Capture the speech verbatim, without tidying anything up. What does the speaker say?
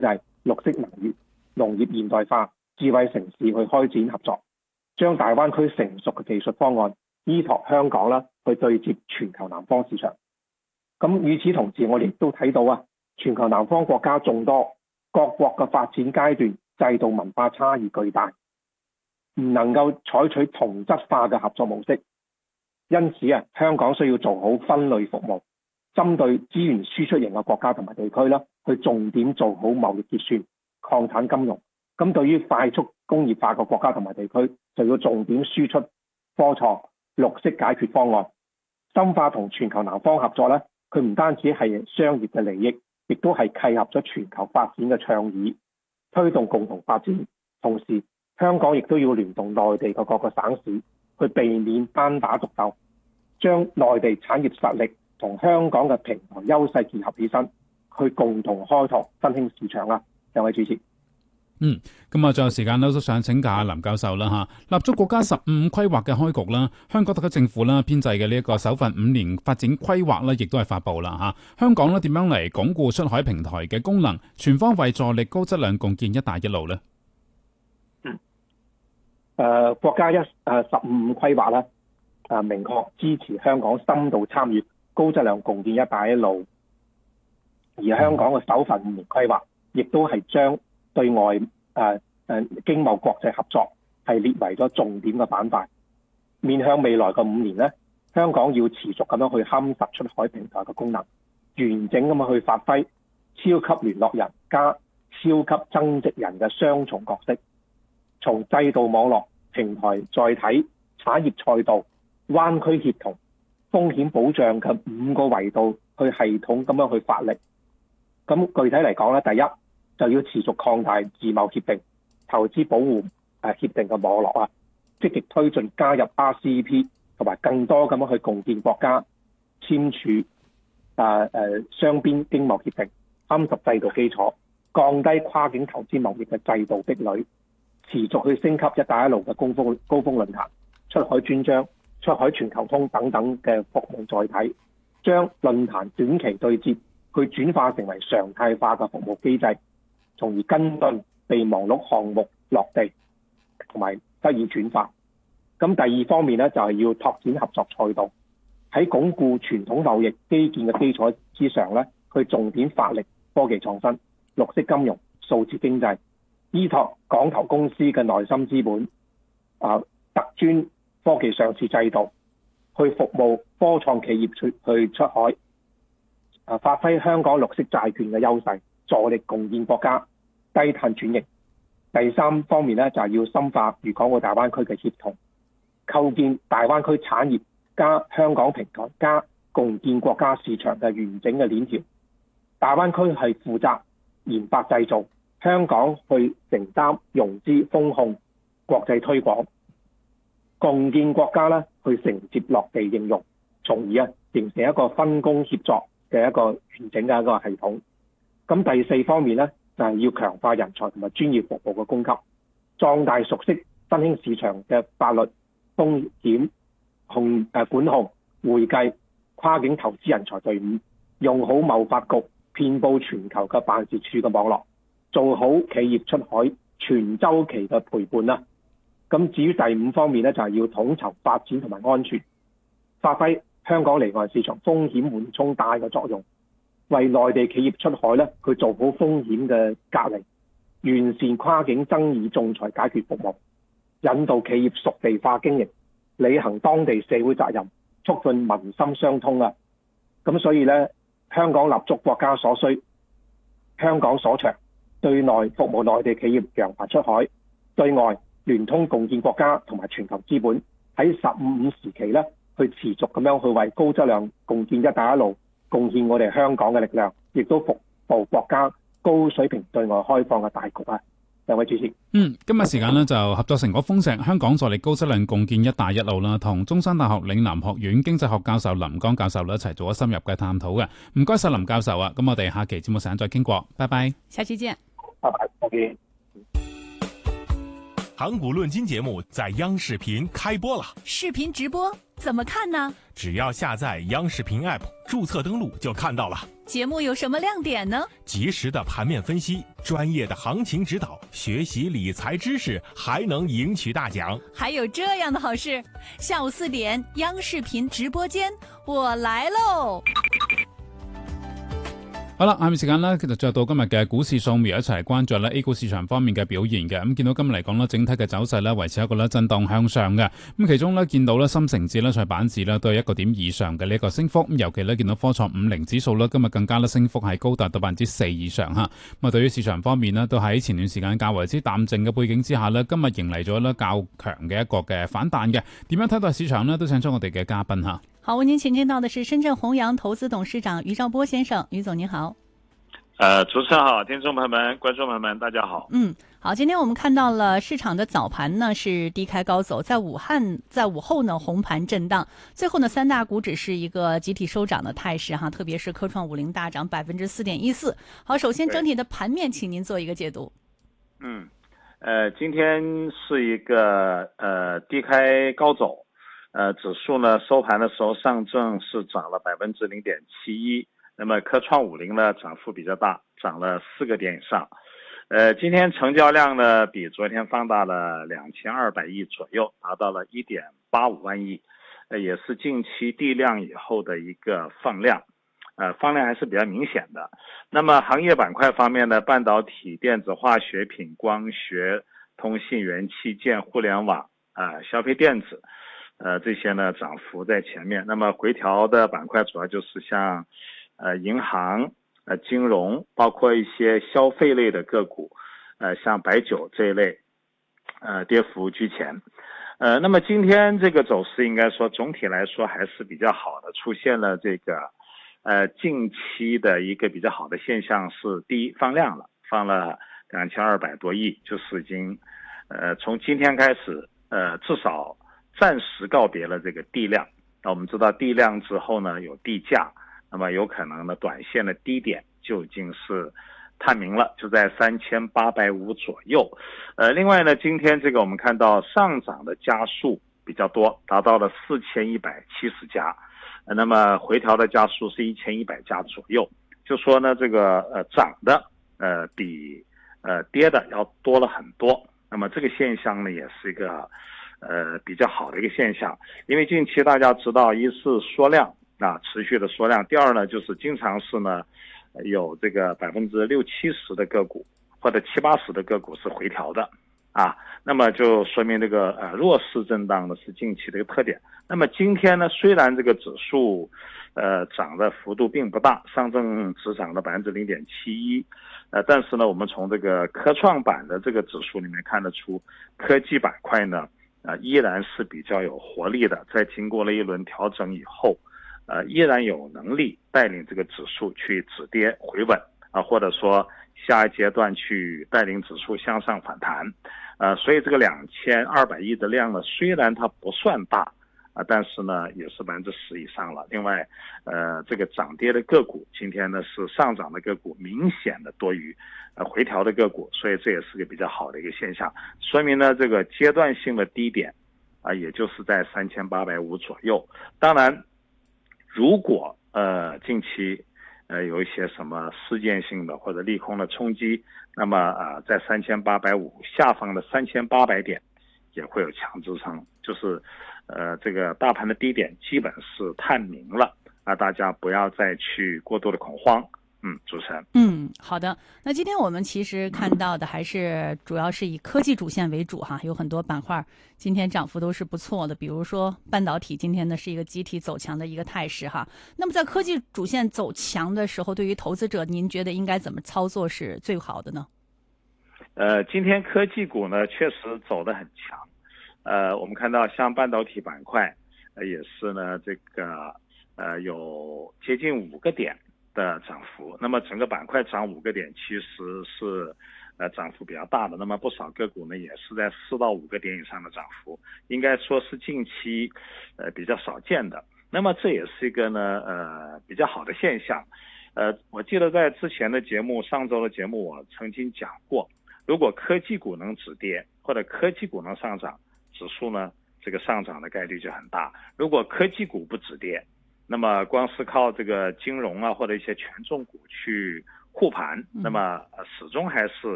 濟、綠色能源、農業現代化、智慧城市去開展合作，將大灣區成熟嘅技術方案依託香港啦，去對接全球南方市場。咁與此同時，我哋亦都睇到啊，全球南方國家眾多，各國嘅發展階段、制度文化差異巨大，唔能夠採取同質化嘅合作模式。因此啊，香港需要做好分類服務，針對資源輸出型嘅國家同埋地區啦，去重點做好貿易結算、礦產金融。咁對於快速工業化嘅國家同埋地區，就要重點輸出科創、綠色解決方案，深化同全球南方合作咧。佢唔單止係商業嘅利益，亦都係契合咗全球發展嘅倡議，推動共同發展。同時，香港亦都要聯動內地嘅各個省市，去避免單打獨鬥，將內地產業實力同香港嘅平台優勢結合起身，去共同開拓新興市場啦。兩位主持。 嗯，咁啊，最後時間都想請教林教授啦嚇。立足國家十五規劃嘅開局啦，香港特區政府啦編製嘅呢一個首份五年發展規劃咧，亦都係發布啦嚇。香港咧點樣嚟鞏固出海平台嘅功能，全方位助力高質量共建一帶一路呢？ 嗯，誒、呃、國家一誒十五規劃咧誒明確支持香港深度參與高質量共建一帶一路，而香港嘅首份五年規劃亦都係將對外誒誒、呃、經貿國際合作係列為咗重點嘅板塊，面向未來嘅五年咧，香港要持續咁樣去夯實出海平台嘅功能，完整咁樣去發揮超級聯絡人加超級增值人嘅雙重角色，從制度網絡、平台載體、產業賽道、灣區協同、風險保障嘅五個維度去系統咁樣去發力。咁具體嚟講咧，第一，就要持續擴大自貿協定、投資保護誒協定嘅網絡啊，積極推進加入 R C E P 同埋更多咁樣去共建國家簽署誒誒雙邊經貿協定，夯實制度基礎，降低跨境投資貿易嘅制度壁壘，持續去升級一帶一路嘅高峰高峰論壇、出海專章、出海全球通等等嘅服務載體，將論壇短期對接去轉化成為常態化嘅服務機制，從而跟進備忘錄項目落地同埋得以轉化。咁第二方面咧，就係要拓展合作賽道，喺鞏固傳統貿易基建嘅基礎之上咧，去重點發力科技創新、綠色金融、數字經濟，依託港投公司嘅內心資本啊，特專科技上市制度，去服務科創企業出去出海，啊，發揮香港綠色債券嘅優勢，助力共建國家低碳轉型。第三方面咧，就係要深化粵港澳大灣區嘅協同，構建大灣區產業加香港平台加共建國家市場嘅完整嘅鏈條。大灣區係負責研發製造，香港去承擔融資風控、國際推廣，共建國家咧去承接落地應用，從而啊形成一個分工協作嘅一個完整嘅一個系統。咁第四方面咧，就係要強化人才同埋專業服務嘅供給，壯大熟悉新興市場嘅法律、風險控誒管控、會計、跨境投資人才隊伍，用好貿發局遍佈全球嘅辦事處嘅網絡，做好企業出海全周期嘅陪伴啦。咁至於第五方面咧，就係要統籌發展同埋安全，發揮香港離岸市場風險緩衝帶嘅作用，為內地企業出海咧，去做好風險嘅隔離，完善跨境爭議仲裁解決服務，引導企業屬地化經營，履行當地社會責任，促進民心相通啊！咁所以咧，香港立足國家所需，香港所長，對內服務內地企業揚帆出海，對外聯通共建國家同埋全球資本，喺十五五時期咧，去持續咁樣去為高質量共建一帶一路貢獻我哋香港嘅力量，亦都服務國家高水平對外開放嘅大局啊！兩位主持， 嗯，今日時間呢，就合作成果豐碩，香港助力高質量共建一帶一路啦，同中山大學嶺南學院經濟學教授林江教授咧一齊做咗深入嘅探討嘅。唔該晒林教授啊，咁我哋下期節目時間再傾過，拜拜， 下期見， 拜拜，再見。 盘古论金节目在央视频开播了， 视频直播怎么看呢？ 只要下载央视频 App， 注册登录就看到了。 节目有什么亮点呢？ 及时的盘面分析，专业的行情指导，学习理财知识，还能赢取大奖。 还有这样的好事，下午四點央視頻直播間，我來嘍！ 好啦，下面時間咧，其實就到今日嘅股市掃描一齊關注咧 A 股市場方面嘅表現嘅。咁見到今日嚟講咧，整體嘅走勢咧維持一個咧震盪向上嘅。咁其中咧見到咧深成指咧、上板指咧都係一個點以上嘅呢一個升幅。咁尤其咧見到科創五零指數咧今日更加咧升幅係高達到百分之四以上嚇。咁啊，對於市場方面咧，都喺前段時間較為之淡靜嘅背景之下咧，今日迎嚟咗咧較強嘅一個嘅反彈嘅。點樣睇待市場呢？都請出我哋嘅嘉賓嚇。 好，為您請聽到的是深圳弘陽投資董事長余兆波先生，余總您好。 呃，主持人好，听众朋友们、观众朋友们，大家好。 嗯，好，今天我们看到了市场的早盘呢是低开高走，在武汉在午后呢红盘震荡，最后呢三大股指是一个集体收涨的态势哈，特别是科创五零大涨百分之四点一四。好，首先整体的盘面，请您做一个解读。 嗯，呃，今天是一个呃低开高走，呃，指数呢收盘的时候上证是涨了百分之零点七一。那么科创五零呢涨幅比较大，涨了四个点以上。呃，今天成交量呢比昨天放大了两千二百亿左右，达到了一点八五万亿，呃，也是近期地量以后的一个放量，呃，放量还是比较明显的。那么行业板块方面呢，半导体、电子化学品、光学、通信元器件、互联网啊、呃、消费电子，呃，这些呢涨幅在前面。那么回调的板块主要就是像呃，银行、呃，金融，包括一些消费类的个股，呃，像白酒这一类，呃，跌幅居前。呃，那么今天这个走势应该说总体来说还是比较好的，出现了这个，呃，近期的一个比较好的现象是，第一，放量了，放了两千二百多亿，就是已经，呃，从今天开始，呃，至少暂时告别了这个地量。那我们知道地量之后呢，有地价。那么有可能呢，短线的低点就已经是探明了，就在三千八百五左右。呃，另外呢，今天这个我们看到上涨的家数比较多，达到了四千一百七十家，呃，那么回调的家数是一千一百家左右。就说呢，这个呃涨的呃比呃跌的要多了很多。那么这个现象呢，也是一个呃比较好的一个现象，因为近期大家知道，一是缩量。啊，持续的缩量。第二呢，就是经常是呢，有这个百分之六七十的个股或者七八十的个股是回调的，啊，那么就说明这个呃弱势震荡呢是近期的一个特点。那么今天呢，虽然这个指数呃涨的幅度并不大，上证只涨了百分之零点七一，呃，但是呢，我们从这个科创板的这个指数里面看得出，科技板块呢，啊、呃、依然是比较有活力的，在经过了一轮调整以后。呃，依然有能力带领这个指数去止跌回稳啊，或者说下一阶段去带领指数向上反弹，呃，所以这个两千二百亿的量呢，虽然它不算大啊，但是呢也是百分之十以上了。另外，呃，这个涨跌的个股今天呢是上涨的个股明显的多于呃回调的个股，所以这也是个比较好的一个现象，说明呢这个阶段性的低点啊，也就是在三千八百五左右。当然。如果呃近期呃有一些什么事件性的或者利空的冲击，那么啊、呃、在三千八百五下方的三千八百点也会有强支撑，就是呃这个大盘的低点基本是探明了啊，大家不要再去过多的恐慌。嗯，主持人。 嗯，好的。那今天我们其实看到的还是主要是以科技主线为主哈，有很多板块今天涨幅都是不错的，比如说半导体今天呢是一个集体走强的一个态势哈。那么在科技主线走强的时候，对于投资者，您觉得应该怎么操作是最好的呢？ 呃，今天科技股呢确实走得很强，呃，我们看到像半导体板块，呃、也是呢这个呃有接近五个点。的涨幅，那么整个板块涨五个点，其实是呃涨幅比较大的。那么不少个股呢也是在四到五个点以上的涨幅，应该说是近期呃比较少见的。那么这也是一个呢呃比较好的现象。呃，我记得在之前的节目，上周的节目我曾经讲过， 如果科技股能止跌或者科技股能上涨，指数呢这个上涨的概率就很大。如果科技股不止跌，那么光是靠这个金融啊或者一些权重股去护盘，那么始终还是